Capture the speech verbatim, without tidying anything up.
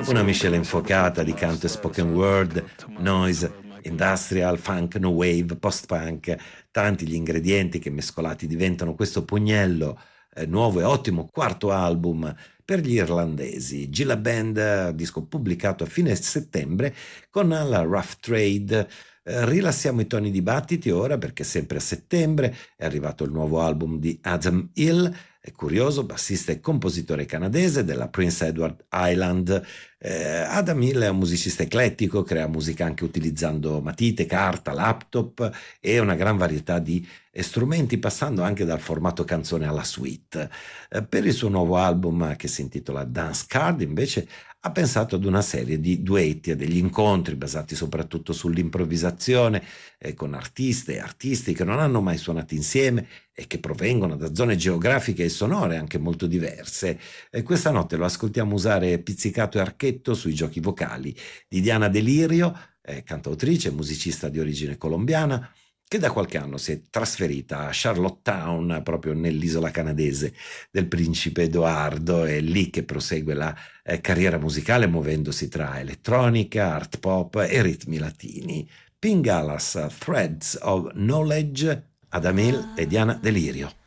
Una miscela infuocata di canto e spoken word, noise, industrial, funk, no wave, post-punk, tanti gli ingredienti che mescolati diventano questo pugnello eh, nuovo e ottimo quarto album per gli irlandesi. Gilla Band, disco pubblicato a fine settembre con la Rough Trade. Eh, rilassiamo i toni di battiti ora perché sempre a settembre è arrivato il nuovo album di Adam Hill, è curioso, bassista e compositore canadese della Prince Edward Island. Eh, Adam Hill è un musicista eclettico, crea musica anche utilizzando matite, carta, laptop e una gran varietà di strumenti, passando anche dal formato canzone alla suite. Eh, per il suo nuovo album, che si intitola Dance Card, invece ha pensato ad una serie di duetti e degli incontri basati soprattutto sull'improvvisazione eh, con artiste e artisti che non hanno mai suonato insieme e che provengono da zone geografiche e sonore anche molto diverse. E questa notte lo ascoltiamo usare pizzicato e archetto sui giochi vocali di Diana Delirio, eh, cantautrice e musicista di origine colombiana, che da qualche anno si è trasferita a Charlottetown, proprio nell'isola canadese del principe Edoardo. È lì che prosegue la eh, carriera musicale, muovendosi tra elettronica, art pop e ritmi latini. Pingalas, Threads of Knowledge, Adam Hill e Diana Delirio.